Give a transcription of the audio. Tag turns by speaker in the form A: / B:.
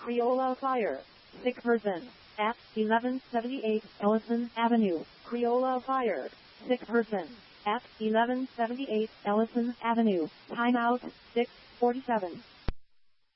A: Creola Fire. Sick person. At 1178 Ellison Avenue. Creola Fire. Sick person. At 1178 Ellison Avenue. Timeout 6:47.